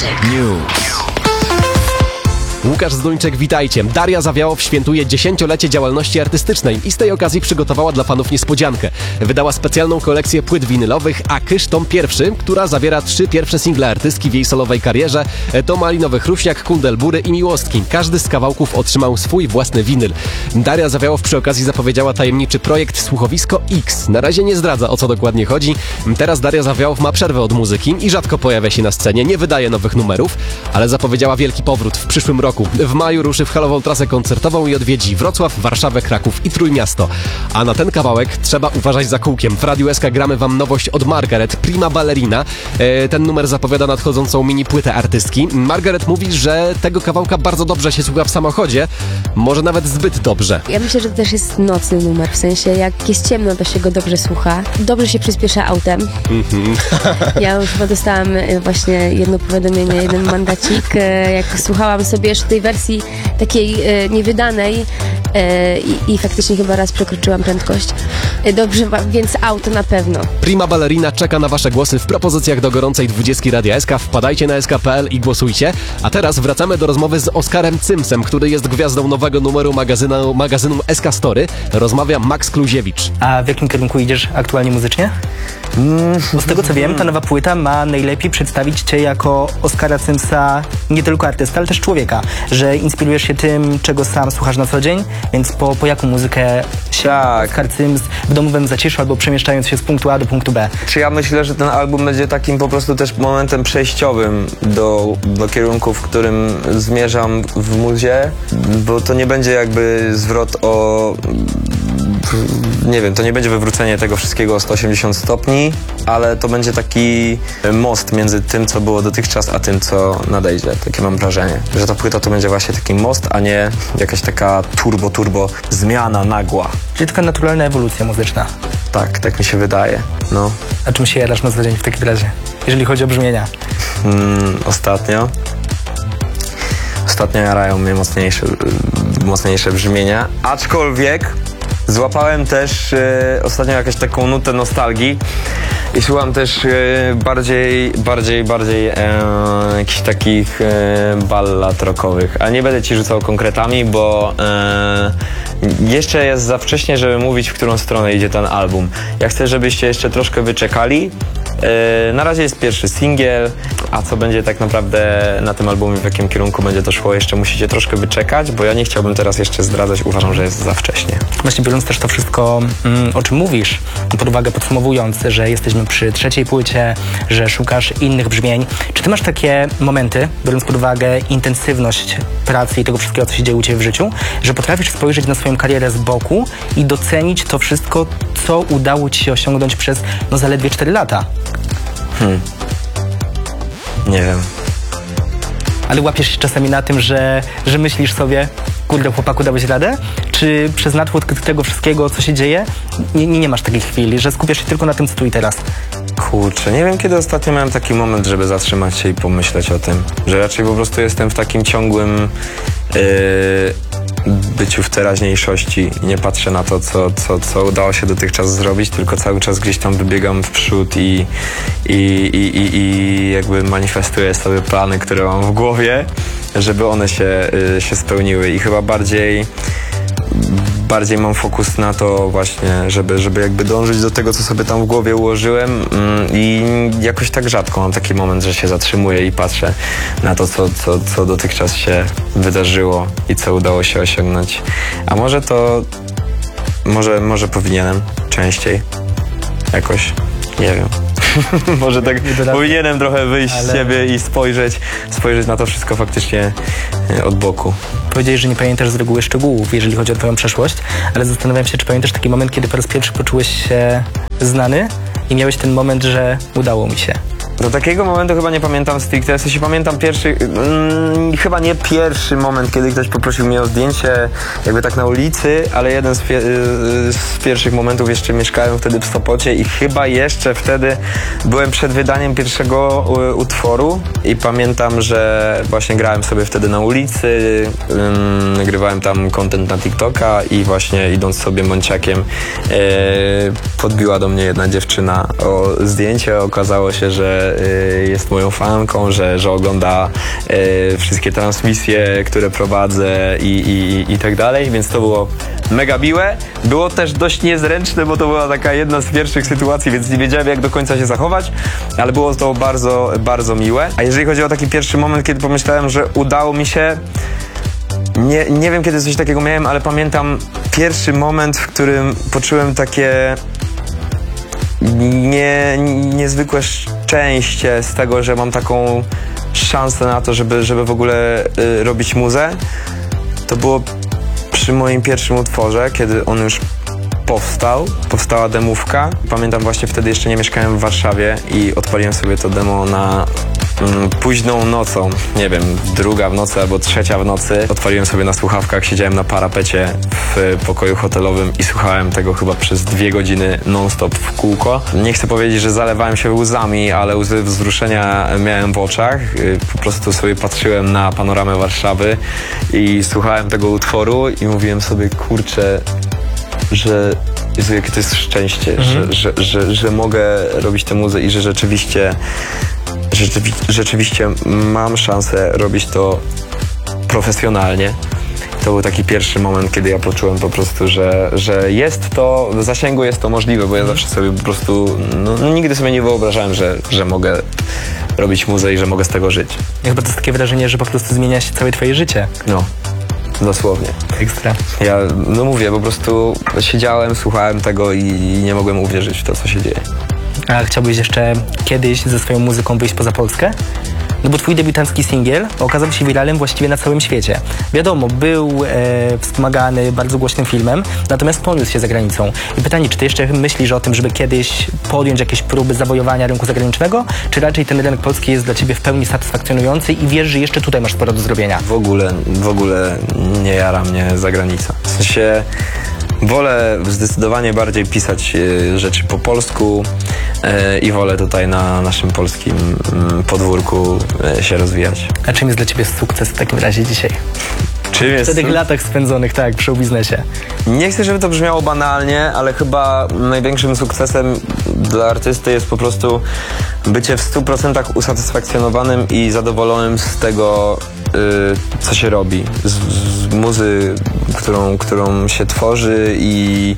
News. Łukasz Zduńczyk, witajcie. Daria Zawiałow świętuje 10-lecie działalności artystycznej i z tej okazji przygotowała dla fanów niespodziankę. Wydała specjalną kolekcję płyt winylowych, a Kysz tom pierwszy, która zawiera 3 pierwsze single artystki w jej solowej karierze. To Malinowy Chruśniak, Kundelbury i Miłostki. Każdy z kawałków otrzymał swój własny winyl. Daria Zawiałow przy okazji zapowiedziała tajemniczy projekt Słuchowisko X. Na razie nie zdradza, o co dokładnie chodzi. Teraz Daria Zawiałow ma przerwę od muzyki i rzadko pojawia się na scenie, nie wydaje nowych numerów, ale zapowiedziała wielki powrót w przyszłym roku. W maju ruszy w halową trasę koncertową i odwiedzi Wrocław, Warszawę, Kraków i Trójmiasto. A na ten kawałek trzeba uważać za kółkiem. W Radiu SK gramy wam nowość od Margaret, Prima Ballerina. Ten numer zapowiada nadchodzącą mini płytę artystki. Margaret mówi, że tego kawałka bardzo dobrze się słucha w samochodzie, może nawet zbyt dobrze. Ja myślę, że to też jest nocny numer, w sensie jak jest ciemno, to się go dobrze słucha. Dobrze się przyspiesza autem. Ja już chyba dostałam właśnie jedno powiadomienie, jeden mandacik, jak słuchałam sobie jeszcze tej wersji takiej niewydanej i faktycznie chyba raz przekroczyłam prędkość. Dobrze, więc auto na pewno. Prima Ballerina czeka na wasze głosy w propozycjach do gorącej 20 Radia SK. Wpadajcie na sk.pl i głosujcie. A teraz wracamy do rozmowy z Oskarem Cymsem, który jest gwiazdą nowego numeru magazynu SK Story. Rozmawia Max Kluziewicz. A w jakim kierunku idziesz aktualnie muzycznie? Bo z tego co wiem, ta nowa płyta ma najlepiej przedstawić cię jako Oskara Cymsa, nie tylko artysta, ale też człowieka, że inspirujesz się tym, czego sam słuchasz na co dzień, więc po jaką muzykę się Oskar Cyms w domowym zaciszu albo przemieszczając się z punktu A do punktu B? Czy ja myślę, że ten album będzie takim po prostu też momentem przejściowym do kierunku, w którym zmierzam w muzie, bo to nie będzie jakby zwrot o... Nie wiem, to nie będzie wywrócenie tego wszystkiego o 180 stopni, ale to będzie taki most między tym, co było dotychczas, a tym, co nadejdzie. Takie mam wrażenie, że ta płyta to będzie właśnie taki most, a nie jakaś taka turbo zmiana nagła. Czyli taka naturalna ewolucja muzyczna. Tak mi się wydaje, no. A czym się jarasz na co dzień w takim razie, jeżeli chodzi o brzmienia? Ostatnio jarają mnie mocniejsze brzmienia, aczkolwiek złapałem też ostatnio jakąś taką nutę nostalgii i słucham też bardziej jakichś takich ballad rockowych, a nie będę ci rzucał konkretami, bo jeszcze jest za wcześnie, żeby mówić, w którą stronę idzie ten album. Ja chcę, żebyście jeszcze troszkę wyczekali. Na razie jest pierwszy singiel, a co będzie tak naprawdę na tym albumie, w jakim kierunku będzie to szło, jeszcze musicie troszkę wyczekać, bo ja nie chciałbym teraz jeszcze zdradzać, uważam, że jest za wcześnie. Właśnie biorąc też to wszystko, o czym mówisz, pod uwagę podsumowując, że jesteśmy przy trzeciej płycie, że szukasz innych brzmień, czy ty masz takie momenty, biorąc pod uwagę intensywność pracy i tego wszystkiego, co się dzieje u ciebie w życiu, że potrafisz spojrzeć na swoją karierę z boku i docenić to wszystko, co udało ci się osiągnąć przez zaledwie 4 lata? Nie wiem. Ale łapiesz się czasami na tym, że myślisz sobie, kurde, chłopaku, dałeś radę? Czy przez natłok tego wszystkiego, co się dzieje, nie masz takich chwil, że skupiasz się tylko na tym, co tu i teraz? Kurczę, nie wiem, kiedy ostatnio miałem taki moment, żeby zatrzymać się i pomyśleć o tym, że raczej po prostu jestem w takim ciągłym byciu w teraźniejszości i nie patrzę na to, co udało się dotychczas zrobić, tylko cały czas gdzieś tam wybiegam w przód i jakby manifestuję sobie plany, które mam w głowie, żeby one się spełniły i chyba bardziej mam fokus na to właśnie, żeby jakby dążyć do tego, co sobie tam w głowie ułożyłem i jakoś tak rzadko mam taki moment, że się zatrzymuję i patrzę na to, co dotychczas się wydarzyło i co udało się osiągnąć. A może powinienem częściej jakoś, nie wiem. Może tak powinienem trochę wyjść z siebie i spojrzeć na to wszystko faktycznie od boku. Powiedziałeś, że nie pamiętasz z reguły szczegółów, jeżeli chodzi o twoją przeszłość, ale zastanawiam się, czy pamiętasz taki moment, kiedy po raz pierwszy poczułeś się znany i miałeś ten moment, że udało mi się. Do takiego momentu chyba nie pamiętam stricte. W sensie pamiętam chyba nie pierwszy moment, kiedy ktoś poprosił mnie o zdjęcie jakby tak na ulicy, ale jeden z pierwszych momentów, jeszcze mieszkałem wtedy w Sopocie i chyba jeszcze wtedy byłem przed wydaniem pierwszego utworu i pamiętam, że właśnie grałem sobie wtedy na ulicy, nagrywałem tam content na TikToka i właśnie idąc sobie Monciakiem podbiła do mnie jedna dziewczyna o zdjęcie. Okazało się, że że jest moją fanką, że ogląda wszystkie transmisje, które prowadzę i tak dalej, więc to było mega miłe. Było też dość niezręczne, bo to była taka jedna z pierwszych sytuacji, więc nie wiedziałem, jak do końca się zachować, ale było to bardzo, bardzo miłe. A jeżeli chodzi o taki pierwszy moment, kiedy pomyślałem, że udało mi się, nie wiem, kiedy coś takiego miałem, ale pamiętam pierwszy moment, w którym poczułem takie niezwykłe szczęście z tego, że mam taką szansę na to, żeby w ogóle robić muzę. To było przy moim pierwszym utworze, kiedy on już powstała demówka. Pamiętam, właśnie wtedy jeszcze nie mieszkałem w Warszawie i odpaliłem sobie to demo na późną nocą, nie wiem, 2 w nocy albo 3 w nocy. Odpaliłem sobie na słuchawkach, siedziałem na parapecie w pokoju hotelowym i słuchałem tego chyba przez 2 godziny non-stop w kółko. Nie chcę powiedzieć, że zalewałem się łzami, ale łzy wzruszenia miałem w oczach. Po prostu sobie patrzyłem na panoramę Warszawy i słuchałem tego utworu i mówiłem sobie, kurczę, że Jezu, jakie to jest szczęście, że mogę robić tę muzę i że rzeczywiście mam szansę robić to profesjonalnie. To był taki pierwszy moment, kiedy ja poczułem po prostu, że jest to, w zasięgu jest to możliwe, bo ja zawsze sobie po prostu, nigdy sobie nie wyobrażałem, że mogę robić muzę i że mogę z tego żyć. Chyba to jest takie wrażenie, że po prostu zmienia się całe twoje życie. No. Dosłownie. Ekstra. Ja, mówię, po prostu siedziałem, słuchałem tego i nie mogłem uwierzyć w to, co się dzieje. A chciałbyś jeszcze kiedyś ze swoją muzyką wyjść poza Polskę? No bo twój debiutancki singiel okazał się wiralem właściwie na całym świecie. Wiadomo, był wspomagany bardzo głośnym filmem, natomiast poniósł się za granicą. I pytanie, czy ty jeszcze myślisz o tym, żeby kiedyś podjąć jakieś próby zawojowania rynku zagranicznego, czy raczej ten rynek polski jest dla ciebie w pełni satysfakcjonujący i wiesz, że jeszcze tutaj masz sporo do zrobienia? W ogóle nie jara mnie zagranica. W sensie wolę zdecydowanie bardziej pisać rzeczy po polsku i wolę tutaj na naszym polskim podwórku się rozwijać. A czym jest dla ciebie sukces w takim razie dzisiaj? Czym jest? W tych latach spędzonych, tak, w showbiznesie. Nie chcę, żeby to brzmiało banalnie, ale chyba największym sukcesem dla artysty jest po prostu bycie w 100% usatysfakcjonowanym i zadowolonym z tego, co się robi. Z muzy, którą się tworzy i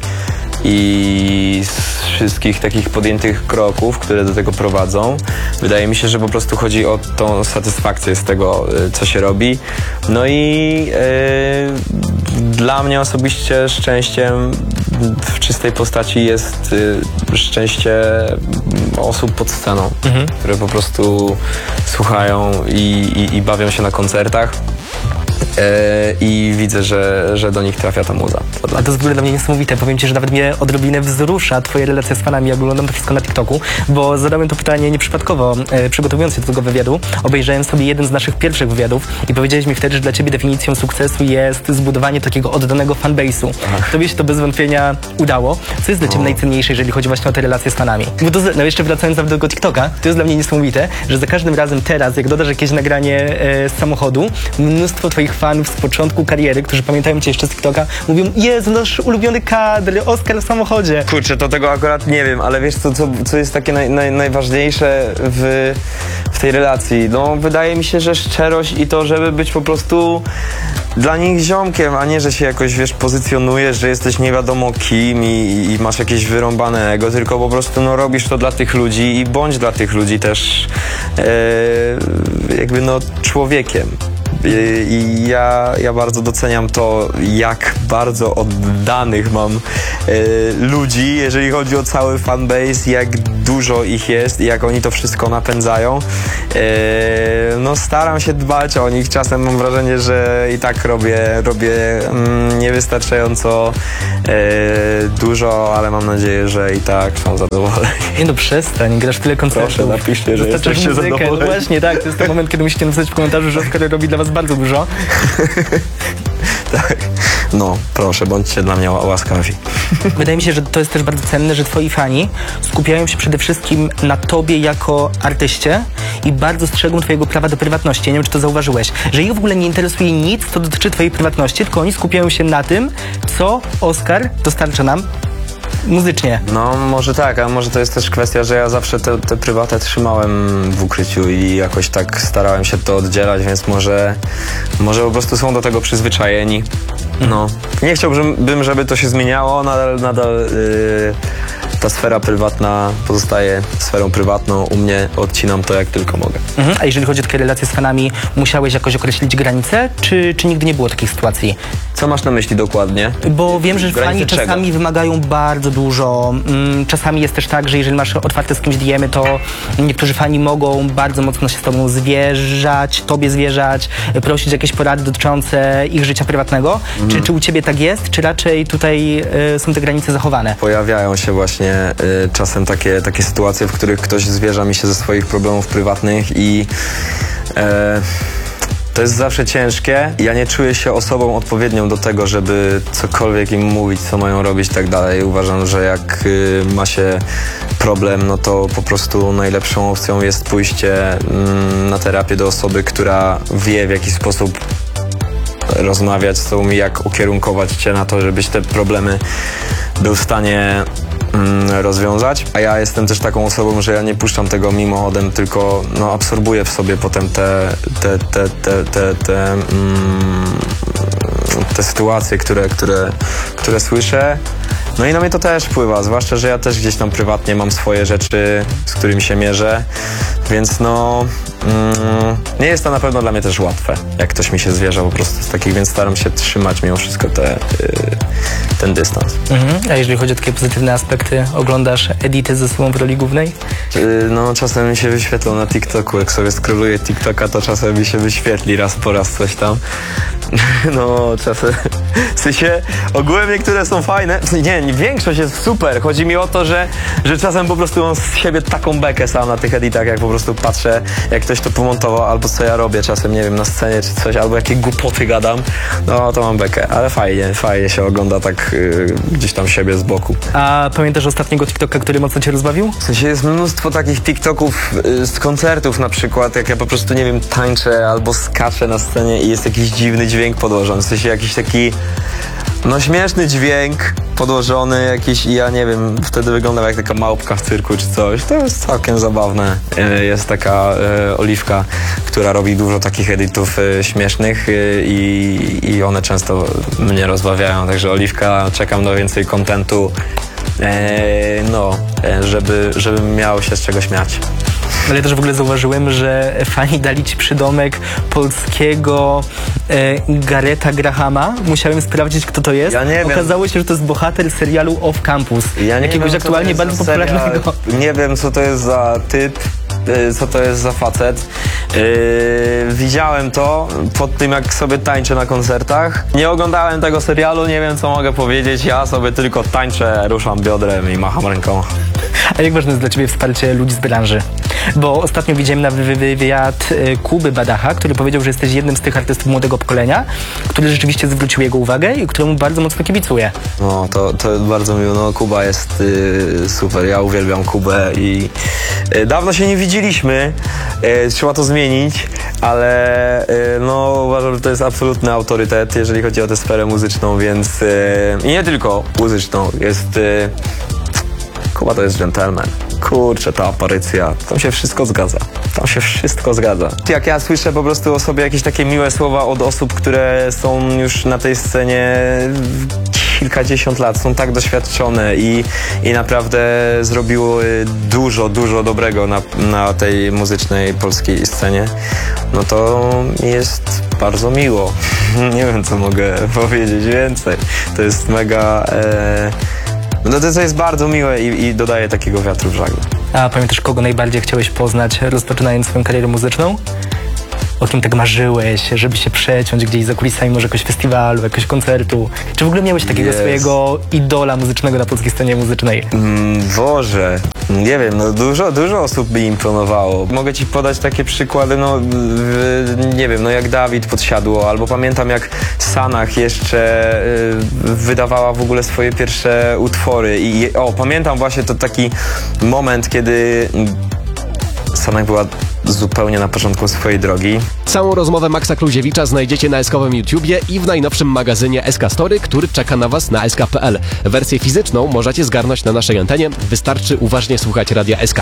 z wszystkich takich podjętych kroków, które do tego prowadzą. Wydaje mi się, że po prostu chodzi o tą satysfakcję z tego, co się robi. No i dla mnie osobiście szczęściem w czystej postaci jest szczęście osób pod sceną, które po prostu słuchają i bawią się na koncertach. I widzę, że do nich trafia ta muza. A to jest w ogóle dla mnie niesamowite. Powiem ci, że nawet mnie odrobinę wzrusza twoje relacje z fanami, jak oglądam to wszystko na TikToku, bo zadałem to pytanie nieprzypadkowo, przygotowując się do tego wywiadu. Obejrzałem sobie jeden z naszych pierwszych wywiadów i powiedziałeś mi wtedy, że dla ciebie definicją sukcesu jest zbudowanie takiego oddanego fanbase'u. Tobie się to bez wątpienia udało. Co jest dla ciebie najcenniejsze, jeżeli chodzi właśnie o te relacje z fanami? Bo to, jeszcze wracając do tego TikToka, to jest dla mnie niesamowite, że za każdym razem teraz, jak dodasz jakieś nagranie z samochodu, mnóstwo twoich fanów z początku kariery, którzy pamiętają cię jeszcze z TikToka, mówią: Jezu, nasz ulubiony kadr, Oskar w samochodzie. Kurczę, to tego akurat nie wiem, ale wiesz co jest takie najważniejsze w tej relacji? No, wydaje mi się, że szczerość i to, żeby być po prostu dla nich ziomkiem, a nie, że się jakoś, wiesz, pozycjonujesz, że jesteś nie wiadomo kim i masz jakieś wyrąbane ego, tylko po prostu robisz to dla tych ludzi i bądź dla tych ludzi też jakby człowiekiem. I ja bardzo doceniam to, jak bardzo oddanych mam ludzi, jeżeli chodzi o cały fanbase, jak dużo ich jest i jak oni to wszystko napędzają. Staram się dbać o nich, czasem mam wrażenie, że i tak robię niewystarczająco dużo, ale mam nadzieję, że i tak są zadowoleni. Nie no, przestań, grasz tyle koncertów. Proszę, napiszcie, że jesteście zadowoleni. No właśnie, tak, to jest ten moment, kiedy musicie napisać w komentarzu, że Oskar robi dla was bardzo dużo. Tak. No, proszę, bądźcie dla mnie łaskawi. Wydaje mi się, że to jest też bardzo cenne, że twoi fani skupiają się przede wszystkim na tobie jako artyście i bardzo strzegą twojego prawa do prywatności. Nie wiem, czy to zauważyłeś, że ich w ogóle nie interesuje nic, co dotyczy twojej prywatności, tylko oni skupiają się na tym, co Oskar dostarcza nam muzycznie. No może tak, a może to jest też kwestia, że ja zawsze te prywatę trzymałem w ukryciu i jakoś tak starałem się to oddzielać, więc może po prostu są do tego przyzwyczajeni. No, nie chciałbym, żeby to się zmieniało, nadal ta sfera prywatna pozostaje sferą prywatną. U mnie odcinam to jak tylko mogę. A jeżeli chodzi o takie relacje z fanami, musiałeś jakoś określić granice, czy nigdy nie było takiej sytuacji? Co masz na myśli dokładnie? Bo wiem, że Granice fani czego? czasami wymagają bardzo dużo. Czasami jest też tak, że jeżeli masz otwarte z kimś DM-y, to niektórzy fani mogą bardzo mocno się z tobą tobie zwierzać, prosić jakieś porady dotyczące ich życia prywatnego. Czy u ciebie tak jest, czy raczej tutaj są te granice zachowane? Pojawiają się właśnie czasem takie sytuacje, w których ktoś zwierza mi się ze swoich problemów prywatnych i to jest zawsze ciężkie. Ja nie czuję się osobą odpowiednią do tego, żeby cokolwiek im mówić, co mają robić i tak dalej. Uważam, że jak ma się problem, no to po prostu najlepszą opcją jest pójście na terapię do osoby, która wie, w jaki sposób rozmawiać z tobą i jak ukierunkować cię na to, żebyś te problemy był w stanie rozwiązać. A ja jestem też taką osobą, że ja nie puszczam tego mimochodem, tylko absorbuję w sobie potem te sytuacje, które słyszę. No i na mnie to też wpływa, zwłaszcza, że ja też gdzieś tam prywatnie mam swoje rzeczy, z którymi się mierzę, więc nie jest to na pewno dla mnie też łatwe, jak ktoś mi się zwierza po prostu z takich, więc staram się trzymać mimo wszystko ten dystans. A jeżeli chodzi o takie pozytywne aspekty, oglądasz edity ze sobą w roli głównej? No czasem mi się wyświetlą na TikToku, jak sobie scrolluję TikToka, to czasem mi się wyświetli raz po raz coś tam. No czasem, w sensie ogółem niektóre są fajne, nie, większość jest super, chodzi mi o to, że czasem po prostu mam z siebie taką bekę sam na tych editach, jak po prostu patrzę, jak ktoś to pomontował, albo co ja robię czasem, nie wiem, na scenie czy coś, albo jakie głupoty gadam, no to mam bekę, ale fajnie się ogląda tak gdzieś tam siebie z boku. A pamiętasz ostatniego TikToka, który mocno cię rozbawił? W sensie jest mnóstwo takich TikToków z koncertów na przykład, jak ja po prostu, nie wiem, tańczę albo skaczę na scenie i jest jakiś dziwny dźwięk podłożony, w sensie jakiś taki śmieszny dźwięk podłożony jakiś i ja nie wiem, wtedy wyglądam jak taka małpka w cyrku czy coś. To jest całkiem zabawne. Jest taka Oliwka, która robi dużo takich edytów śmiesznych i one często mnie rozbawiają, także Oliwka, czekam na więcej kontentu, żebym miał się z czego śmiać. Ale ja też w ogóle zauważyłem, że fani dali ci przydomek polskiego Gareta Grahama. Musiałem sprawdzić, kto to jest. Ja nie wiem. Okazało się, że to jest bohater serialu Off Campus. Ja nie jakiegoś wiem, aktualnie bardzo popularnego. Nie wiem, co to jest za typ, co to jest za facet. Widziałem to pod tym, jak sobie tańczę na koncertach. Nie oglądałem tego serialu, nie wiem, co mogę powiedzieć. Ja sobie tylko tańczę, ruszam biodrem i macham ręką. A jak ważne jest dla ciebie wsparcie ludzi z branży? Bo ostatnio widziałem na wywiad Kuby Badacha, który powiedział, że jesteś jednym z tych artystów młodego pokolenia, który rzeczywiście zwrócił jego uwagę i któremu bardzo mocno kibicuje. No, to bardzo miło. No, Kuba jest super. Ja uwielbiam Kubę i dawno się nie widzieliśmy. Trzeba to zmienić, ale uważam, że to jest absolutny autorytet, jeżeli chodzi o tę sferę muzyczną, więc i nie tylko muzyczną. Kuba to jest gentleman. Kurczę, ta aparycja, tam się wszystko zgadza. Jak ja słyszę po prostu o sobie jakieś takie miłe słowa od osób, które są już na tej scenie kilkadziesiąt lat, są tak doświadczone i naprawdę zrobiły dużo dobrego na tej muzycznej polskiej scenie, no to jest bardzo miło. Nie wiem, co mogę powiedzieć więcej. To jest mega... No to jest bardzo miłe i dodaje takiego wiatru w żagle. A pamiętasz, kogo najbardziej chciałeś poznać, rozpoczynając swoją karierę muzyczną? O kim tak marzyłeś, żeby się przeciąć gdzieś za kulisami może jakiegoś festiwalu, jakiegoś koncertu? Czy w ogóle miałeś takiego swojego idola muzycznego na polskiej scenie muzycznej? Boże, nie wiem, dużo osób mi imponowało. Mogę ci podać takie przykłady, nie wiem, jak Dawid Podsiadło, albo pamiętam jak Sanach jeszcze wydawała w ogóle swoje pierwsze utwory pamiętam właśnie to taki moment, kiedy Sanach była zupełnie na początku swojej drogi. Całą rozmowę Maxa Kluziewicza znajdziecie na SK-owym YouTubie i w najnowszym magazynie SK Story, który czeka na Was na sk.pl. Wersję fizyczną możecie zgarnąć na naszej antenie. Wystarczy uważnie słuchać Radia SK.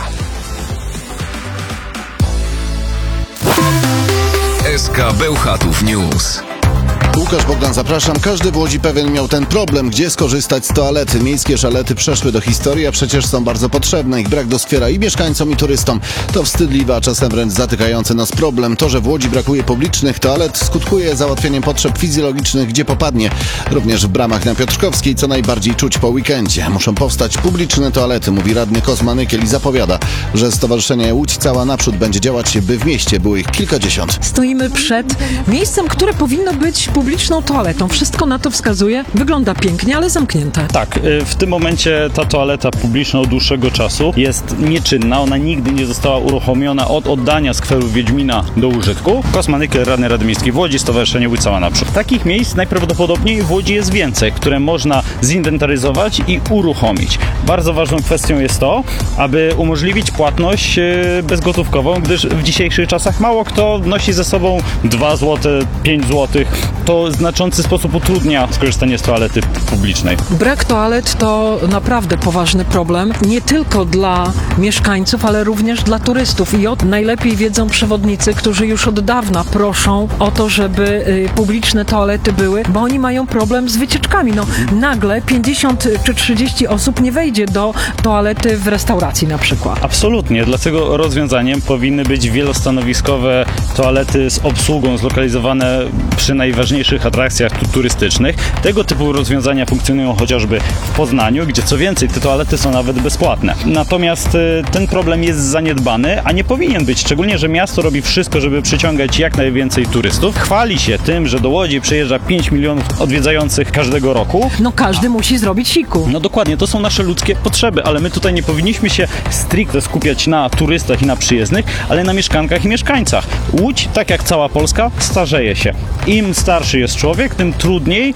SK Bełchatów News. Łukasz Bogdan, zapraszam. Każdy w Łodzi pewien miał ten problem, gdzie skorzystać z toalety. Miejskie szalety przeszły do historii, a przecież są bardzo potrzebne. Ich brak doskwiera i mieszkańcom, i turystom. To wstydliwy, a czasem wręcz zatykający nas problem. To, że w Łodzi brakuje publicznych toalet, skutkuje załatwieniem potrzeb fizjologicznych, gdzie popadnie. Również w Bramach na Piotrkowskiej, co najbardziej czuć po weekendzie. Muszą powstać publiczne toalety, mówi radny Kosma Nykiel i zapowiada, że Stowarzyszenie Łódź Cała Naprzód będzie działać, by w mieście było ich kilkadziesiąt. Stoimy przed miejscem, które powinno być publiczną toaletą. Wszystko na to wskazuje. Wygląda pięknie, ale zamknięte. Tak, w tym momencie ta toaleta publiczna od dłuższego czasu jest nieczynna. Ona nigdy nie została uruchomiona od oddania skweru Wiedźmina do użytku. Kosma Nykiel, radny Rady Miejskiej w Łodzi, Stowarzyszenie Łódź Cała Naprzód. Takich miejsc najprawdopodobniej w Łodzi jest więcej, które można zinwentaryzować i uruchomić. Bardzo ważną kwestią jest to, aby umożliwić płatność bezgotówkową, gdyż w dzisiejszych czasach mało kto nosi ze sobą 2 zł, 5 zł. To w znaczący sposób utrudnia skorzystanie z toalety publicznej. Brak toalet to naprawdę poważny problem. Nie tylko dla mieszkańców, ale również dla turystów. I najlepiej wiedzą przewodnicy, którzy już od dawna proszą o to, żeby publiczne toalety były, bo oni mają problem z wycieczkami. Nagle 50 czy 30 osób nie wejdzie do toalety w restauracji na przykład. Absolutnie. Dlatego rozwiązaniem powinny być wielostanowiskowe toalety z obsługą zlokalizowane przy najważniejszych atrakcjach turystycznych. Tego typu rozwiązania funkcjonują chociażby w Poznaniu, gdzie co więcej, te toalety są nawet bezpłatne. Natomiast ten problem jest zaniedbany, a nie powinien być, szczególnie, że miasto robi wszystko, żeby przyciągać jak najwięcej turystów. Chwali się tym, że do Łodzi przyjeżdża 5 milionów odwiedzających każdego roku. Każdy musi zrobić siku. Dokładnie, to są nasze ludzkie potrzeby, ale my tutaj nie powinniśmy się stricte skupiać na turystach i na przyjezdnych, ale na mieszkankach i mieszkańcach. Łódź, tak jak cała Polska, starzeje się. Im starszy jest człowiek, tym trudniej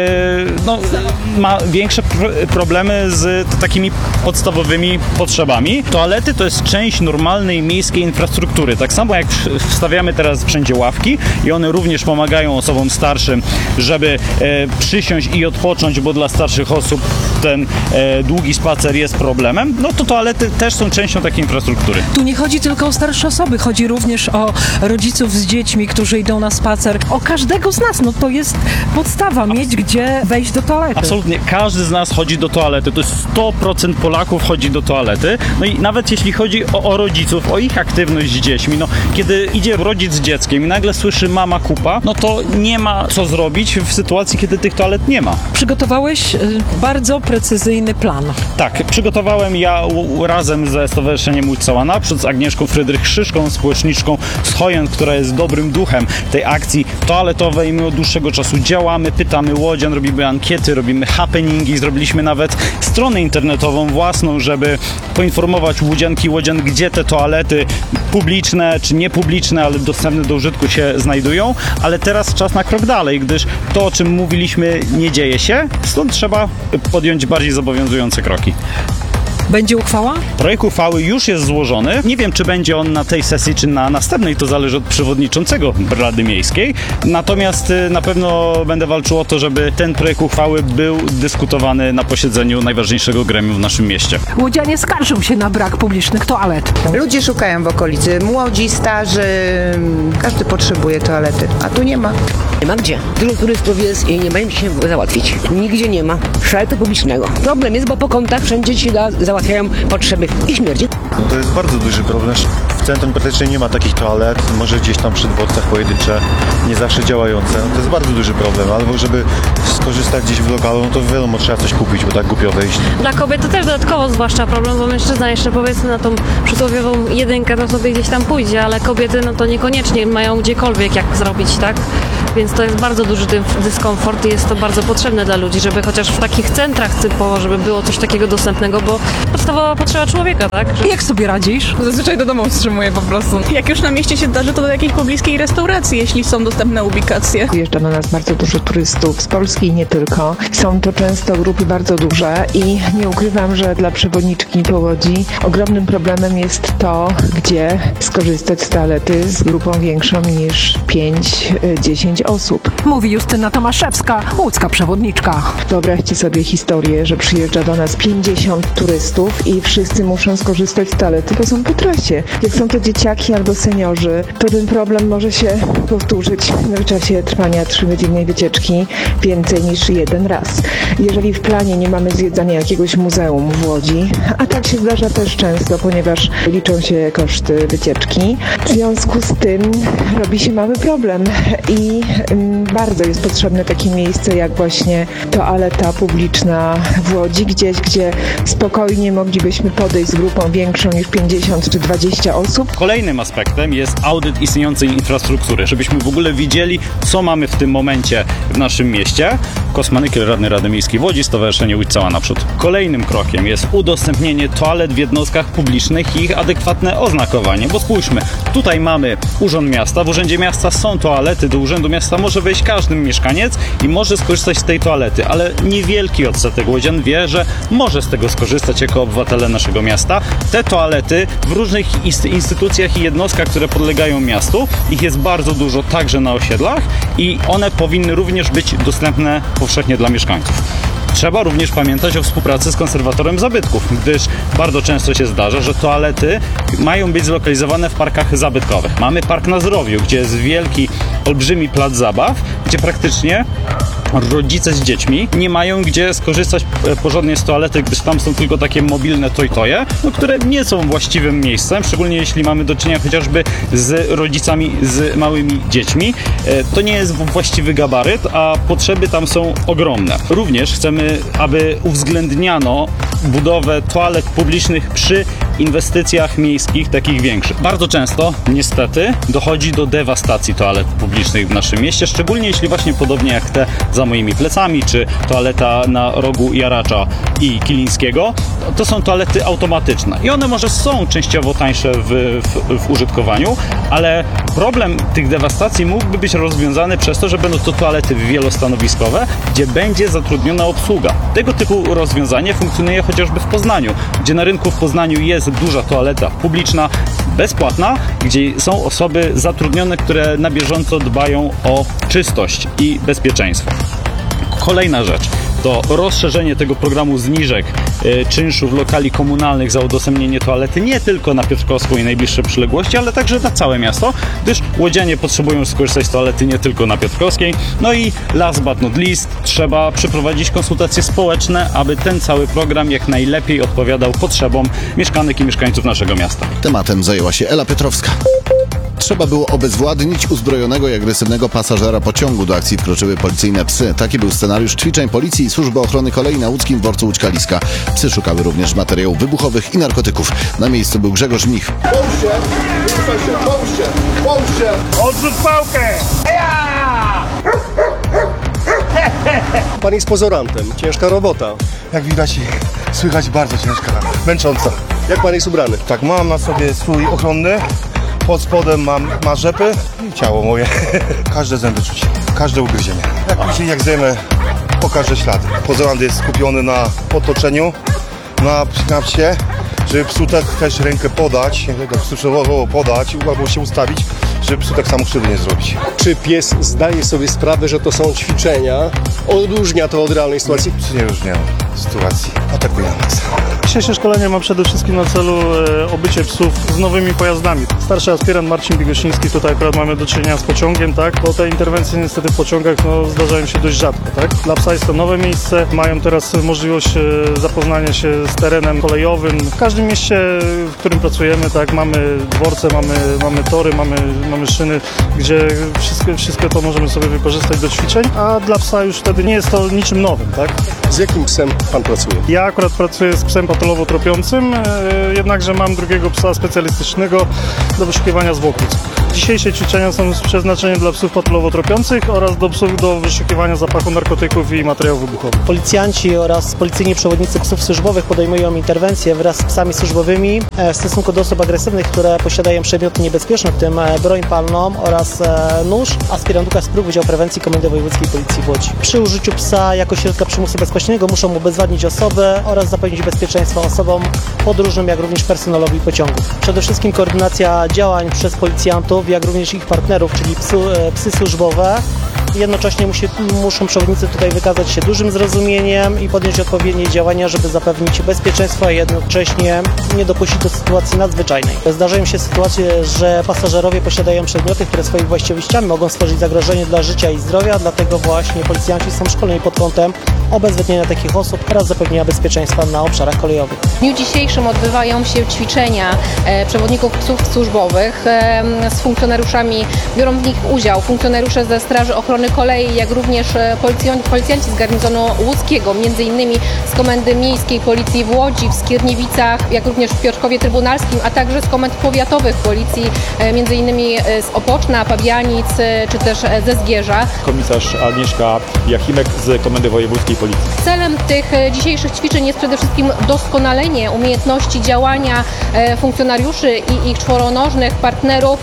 ma większe problemy z takimi podstawowymi potrzebami. Toalety to jest część normalnej miejskiej infrastruktury. Tak samo jak wstawiamy teraz wszędzie ławki i one również pomagają osobom starszym, żeby przysiąść i odpocząć, bo dla starszych osób ten długi spacer jest problemem, to toalety też są częścią takiej infrastruktury. Tu nie chodzi tylko o starsze osoby, chodzi również o rodziców z dziećmi, którzy idą na spacer. O każdego z nas, to jest podstawa, mieć gdzie wejść do toalety. Absolutnie, każdy z nas chodzi do toalety, to jest 100% Polaków chodzi do toalety, i nawet jeśli chodzi o rodziców, o ich aktywność z dziećmi, kiedy idzie rodzic z dzieckiem i nagle słyszy mama kupa, to nie ma co zrobić w sytuacji, kiedy tych toalet nie ma. Przygotowałeś bardzo precyzyjny plan. Tak, przygotowałem ja razem ze Stowarzyszeniem Łódź Cała Naprzód, z Agnieszką Frydrych-Szyszką, społeczniczką z Hojen, która jest dobrym duchem tej akcji toaletowej. My od dłuższego czasu działamy, pytamy łodzian, robimy ankiety, robimy happeningi, zrobiliśmy nawet stronę internetową własną, żeby poinformować łodzianki i łodzian, gdzie te toalety publiczne czy niepubliczne, ale dostępne do użytku się znajdują, ale teraz czas na krok dalej, gdyż to, o czym mówiliśmy, nie dzieje się, stąd trzeba podjąć bardziej zobowiązujące kroki. Będzie uchwała? Projekt uchwały już jest złożony. Nie wiem, czy będzie on na tej sesji, czy na następnej. To zależy od przewodniczącego Rady Miejskiej. Natomiast na pewno będę walczył o to, żeby ten projekt uchwały był dyskutowany na posiedzeniu najważniejszego gremium w naszym mieście. Łodzianie skarżą się na brak publicznych toalet. Ludzie szukają w okolicy. Młodzi, starzy. Każdy potrzebuje toalety. A tu nie ma. Nie ma gdzie. Tylu turystów jest i nie mają się załatwić. Nigdzie nie ma szaletu publicznego. Problem jest, bo po kątach wszędzie ci załatwiają potrzeby i śmierdzi. To jest bardzo duży problem. W centrum praktycznie nie ma takich toalet, może gdzieś tam przy dworcach pojedyncze, nie zawsze działające. To jest bardzo duży problem, albo żeby skorzystać gdzieś w lokalu, to wiadomo, trzeba coś kupić, bo tak głupio wejść. Dla kobiet to też dodatkowo zwłaszcza problem, bo mężczyzna jeszcze powiedzmy na tą przysłowiową jedynkę to sobie gdzieś tam pójdzie, ale kobiety to niekoniecznie mają gdziekolwiek jak zrobić, tak? więc to jest bardzo duży dyskomfort i jest to bardzo potrzebne dla ludzi, żeby chociaż w takich centrach typowo, żeby było coś takiego dostępnego, bo podstawowa potrzeba człowieka, tak? Jak sobie radzisz? Zazwyczaj do domu wstrzymuję po prostu. Jak już na mieście się zdarzy, to do jakiejś pobliskiej restauracji, jeśli są dostępne ubikacje. Wjeżdża do nas bardzo dużo turystów z Polski i nie tylko. Są to często grupy bardzo duże i nie ukrywam, że dla przewodniczki po Łodzi ogromnym problemem jest to, gdzie skorzystać z toalety z grupą większą niż 5-10 osób. Mówi Justyna Tomaszewska, łódzka przewodniczka. Wyobraźcie sobie historię, że przyjeżdża do nas 50 turystów i wszyscy muszą skorzystać z toalety, bo są po trasie. Jak są to dzieciaki albo seniorzy, to ten problem może się powtórzyć w czasie trwania 3-godzinnej wycieczki więcej niż jeden raz. Jeżeli w planie nie mamy zwiedzania jakiegoś muzeum w Łodzi, a tak się zdarza też często, ponieważ liczą się koszty wycieczki, w związku z tym robi się mały problem i bardzo jest potrzebne takie miejsce jak właśnie toaleta publiczna w Łodzi, gdzieś, gdzie spokojnie moglibyśmy podejść z grupą większą niż 50 czy 20 osób. Kolejnym aspektem jest audyt istniejącej infrastruktury, żebyśmy w ogóle wiedzieli, co mamy w tym momencie w naszym mieście. Kosmanykiel, radny Rady Miejskiej w Łodzi, Stowarzyszenie Łódź Cała Naprzód. Kolejnym krokiem jest udostępnienie toalet w jednostkach publicznych i ich adekwatne oznakowanie, bo spójrzmy, tutaj mamy Urząd Miasta, w Urzędzie Miasta są toalety, do Urzędu Miasta może wejść każdy mieszkaniec i może skorzystać z tej toalety, ale niewielki odsetek łodzian wie, że może z tego skorzystać jako obywatele naszego miasta. Te toalety w różnych instytucjach i jednostkach, które podlegają miastu, ich jest bardzo dużo także na osiedlach i one powinny również być dostępne powszechnie dla mieszkańców. Trzeba również pamiętać o współpracy z konserwatorem zabytków, gdyż bardzo często się zdarza, że toalety mają być zlokalizowane w parkach zabytkowych. Mamy Park na Zdrowiu, gdzie jest wielki, olbrzymi plac zabaw, gdzie praktycznie rodzice z dziećmi nie mają gdzie skorzystać porządnie z toalety, gdyż tam są tylko takie mobilne toje, które nie są właściwym miejscem, szczególnie jeśli mamy do czynienia chociażby z rodzicami z małymi dziećmi. To nie jest właściwy gabaryt, a potrzeby tam są ogromne. Również chcemy, aby uwzględniano budowę toalet publicznych przy inwestycjach miejskich, takich większych. Bardzo często, niestety, dochodzi do dewastacji toalet publicznych w naszym mieście, szczególnie jeśli właśnie podobnie jak te za moimi plecami, czy toaleta na rogu Jaracza i Kilińskiego, to są toalety automatyczne. I one może są częściowo tańsze w użytkowaniu, ale problem tych dewastacji mógłby być rozwiązany przez to, że będą to toalety wielostanowiskowe, gdzie będzie zatrudniona obsługa. Tego typu rozwiązanie funkcjonuje chociażby w Poznaniu, gdzie na rynku w Poznaniu jest duża toaleta publiczna, bezpłatna, gdzie są osoby zatrudnione, które na bieżąco dbają o czystość i bezpieczeństwo. Kolejna rzecz to rozszerzenie tego programu zniżek czynszów lokali komunalnych za udostępnienie toalety nie tylko na Piotrkowską i najbliższe przyległości, ale także na całe miasto, gdyż łodzianie potrzebują skorzystać z toalety nie tylko na Piotrkowskiej. No i last but not least, trzeba przeprowadzić konsultacje społeczne, aby ten cały program jak najlepiej odpowiadał potrzebom mieszkanek i mieszkańców naszego miasta. Tematem zajęła się Ela Piotrowska. Trzeba było obezwładnić uzbrojonego i agresywnego pasażera pociągu. Do akcji wkroczyły policyjne psy. Taki był scenariusz ćwiczeń policji i Służby Ochrony Kolei na łódzkim dworcu Łódź Kaliska. Psy szukały również materiałów wybuchowych i narkotyków. Na miejscu był Grzegorz Mich. Pomóżcie! Odrzuć pałkę! Pan jest pozorantem. Ciężka robota. Jak widać, słychać bardzo ciężka, męcząca. Jak pan jest ubrany? Tak, mam na sobie swój ochronny. Pod spodem mam rzepy i ciało moje. Każde zęby czuć, każde ugryzienie. Jak zdejmę, pokażę ślady. Pozorant jest skupiony na otoczeniu, na psie, żeby psu tak też rękę podać, albo się ustawić, żeby psu tak samo krzywdy nie zrobić. Czy pies zdaje sobie sprawę, że to są ćwiczenia? Odróżnia to od realnej sytuacji? Nie różnia sytuacji. Atakuje nas. Dzisiejsze szkolenie ma przede wszystkim na celu obycie psów z nowymi pojazdami. Starszy aspirant Marcin Bigosiński, tutaj akurat mamy do czynienia z pociągiem, tak? Bo te interwencje niestety w pociągach zdarzają się dość rzadko, tak? Dla psa jest to nowe miejsce, mają teraz możliwość zapoznania się z terenem kolejowym. W każdym mieście, w którym pracujemy, tak? Mamy dworce, mamy tory, mamy szyny, gdzie wszystko to możemy sobie wykorzystać do ćwiczeń, a dla psa już wtedy nie jest to niczym nowym, tak? Z jakim psem pan pracuje? Ja akurat pracuję z psem patolowo-tropiącym, jednakże mam drugiego psa specjalistycznego do wyszukiwania zwłok ludzkich. Dzisiejsze ćwiczenia są z przeznaczeniem dla psów patrolowo-tropiących oraz do psów do wyszukiwania zapachu narkotyków i materiałów wybuchowych. Policjanci oraz policyjni przewodnicy psów służbowych podejmują interwencje wraz z psami służbowymi w stosunku do osób agresywnych, które posiadają przedmioty niebezpieczne, w tym broń palną oraz nóż. Aspirant Łukasz Spruk, Wydział Prewencji Komendy Wojewódzkiej Policji w Łodzi. Przy użyciu psa jako środka przymusu bezpośredniego muszą ubezwładnić osobę oraz zapewnić bezpieczeństwo osobom podróżnym, jak również personelowi pociągu. Przede wszystkim koordynacja działań przez policjantów, jak również ich partnerów, czyli psy służbowe. Jednocześnie muszą przewodnicy tutaj wykazać się dużym zrozumieniem i podjąć odpowiednie działania, żeby zapewnić bezpieczeństwo, a jednocześnie nie dopuścić do sytuacji nadzwyczajnej. Zdarzają się sytuacje, że pasażerowie posiadają przedmioty, które swoimi właściwościami mogą stworzyć zagrożenie dla życia i zdrowia, dlatego właśnie policjanci są szkoleni pod kątem obezwładnienia takich osób oraz zapewnienia bezpieczeństwa na obszarach kolejowych. W dniu dzisiejszym odbywają się ćwiczenia przewodników psów służbowych z funkcjonariuszami. Biorą w nich udział funkcjonariusze ze Straży Ochrony Kolei, jak również policjanci z garnizonu łódzkiego, m.in. z Komendy Miejskiej Policji w Łodzi, w Skierniewicach, jak również w Piotrkowie Trybunalskim, a także z komend powiatowych Policji, m.in. z Opoczna, Pabianic czy też ze Zgierza. Komisarz Agnieszka Jachimek z Komendy Wojewódzkiej Policji. Celem tych dzisiejszych ćwiczeń jest przede wszystkim doskonalenie umiejętności działania funkcjonariuszy i ich czworonożnych partnerów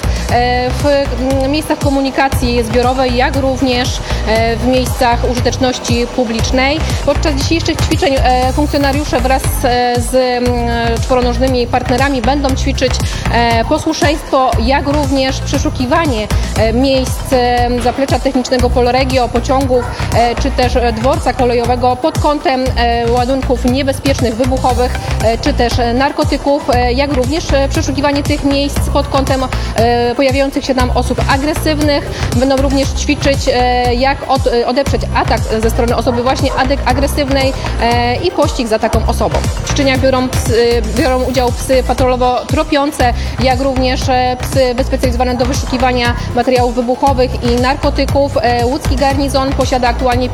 w miejscach komunikacji zbiorowej, jak również w miejscach użyteczności publicznej. Podczas dzisiejszych ćwiczeń funkcjonariusze wraz z czworonożnymi partnerami będą ćwiczyć posłuszeństwo, jak również przeszukiwanie miejsc zaplecza technicznego Polregio, pociągów czy też dworca kolejowego pod kątem ładunków niebezpiecznych, wybuchowych czy też narkotyków, jak również przeszukiwanie tych miejsc pod kątem pojawiających się tam osób agresywnych. Będą również ćwiczyć, jak odeprzeć atak ze strony osoby właśnie agresywnej i pościg za taką osobą. W ćwiczeniach biorą udział psy patrolowo-tropiące, jak również psy wyspecjalizowane do wyszukiwania materiałów wybuchowych i narkotyków. Łódzki garnizon posiada aktualnie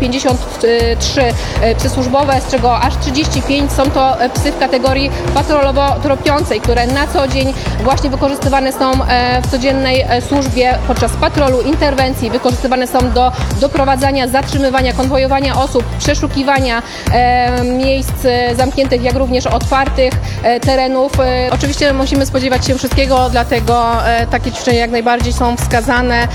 53 psy służbowe, z czego aż 35 są to psy w kategorii patrolowo-tropiącej, które na co dzień właśnie wykorzystywane są w codziennej służbie podczas patrolu, interwencji, wykorzystywane są do doprowadzania, zatrzymywania, konwojowania osób, przeszukiwania miejsc zamkniętych, jak również otwartych terenów. Oczywiście musimy spodziewać się wszystkiego, dlatego takie ćwiczenia jak najbardziej są wskazane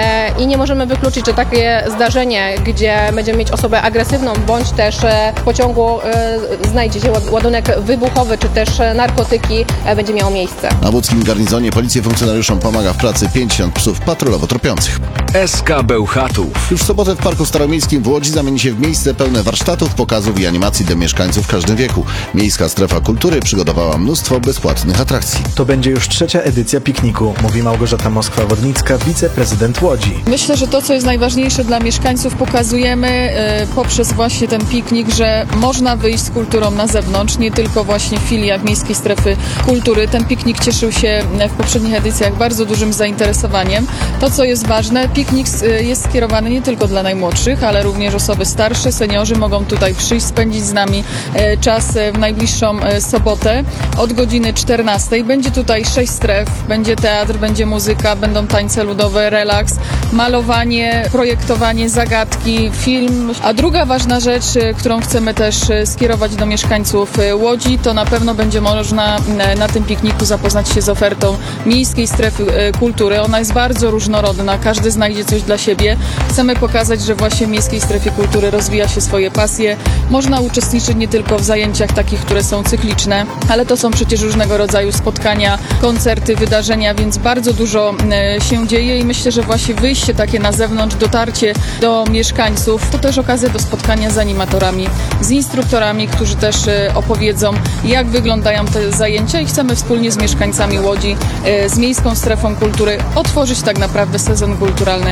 i nie możemy wykluczyć, że takie zdarzenie, gdzie będziemy mieć osobę agresywną, bądź też w pociągu znajdzie się ładunek wybuchowy, czy też narkotyki, będzie miało miejsce. Na łódzkim garnizonie policji funkcjonariuszom pomaga w pracy 50 psów patrolowo-tropiących. SK Bełchatów. Już w sobotę w Parku Staromiejskim w Łodzi zamieni się w miejsce pełne warsztatów, pokazów i animacji dla mieszkańców w każdym wieku. Miejska Strefa Kultury przygotowała mnóstwo bezpłatnych atrakcji. To będzie już 3. edycja pikniku, mówi Małgorzata Moskwa-Wodnicka, wiceprezydent Łodzi. Myślę, że to, co jest najważniejsze dla mieszkańców, pokazujemy poprzez właśnie ten piknik, że można wyjść z kulturą na zewnątrz, nie tylko właśnie w filiach Miejskiej Strefy Kultury. Ten piknik cieszył się w poprzednich edycjach bardzo dużym zainteresowaniem. To, co jest ważne, piknik jest skierowany nie tylko dla najmłodszych, ale również osoby starsze, seniorzy mogą tutaj przyjść, spędzić z nami czas w najbliższą sobotę od godziny 14. Będzie tutaj 6 stref, będzie teatr, będzie muzyka, będą tańce ludowe, relaks, malowanie, projektowanie, zagadki, film. A druga ważna rzecz, którą chcemy też skierować do mieszkańców Łodzi, to na pewno będzie można na tym pikniku zapoznać się z ofertą Miejskiej Strefy Kultury. Ona jest bardzo różnorodna, każdy znajdzie coś dla siebie. Chcemy pokazać, że właśnie w Miejskiej Strefie Kultury rozwija się swoje pasje. Można uczestniczyć nie tylko w zajęciach takich, które są cykliczne, ale to są przecież różnego rodzaju spotkania, koncerty, wydarzenia, więc bardzo dużo się dzieje i myślę, że właśnie wyjście takie na zewnątrz, dotarcie do mieszkańców, to też okazja do spotkania z animatorami, z instruktorami, którzy też opowiedzą, jak wyglądają te zajęcia i chcemy wspólnie z mieszkańcami Łodzi, z Miejską Strefą Kultury otworzyć tak naprawdę sezon kulturalny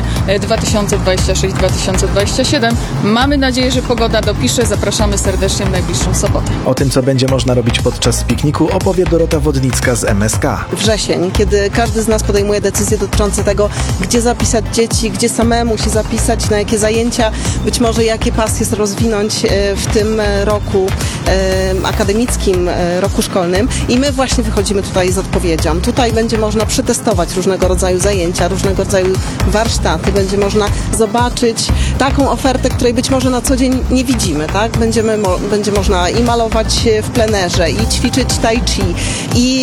2026-2027. Mamy nadzieję, że pogoda dopisze. Zapraszamy serdecznie w najbliższą sobotę. O tym, co będzie można robić podczas pikniku, opowie Dorota Wodnicka z MSK. Wrzesień, kiedy każdy z nas podejmuje decyzje dotyczące tego, gdzie zapisać dzieci, gdzie samemu się zapisać, na jakie zajęcia, być może jakie pasje rozwinąć w tym roku. akademickim roku szkolnym i my właśnie wychodzimy tutaj z odpowiedzią. Tutaj będzie można przetestować różnego rodzaju zajęcia, różnego rodzaju warsztaty, będzie można zobaczyć taką ofertę, której być może na co dzień nie widzimy, tak? Będzie można i malować w plenerze, i ćwiczyć tai chi, i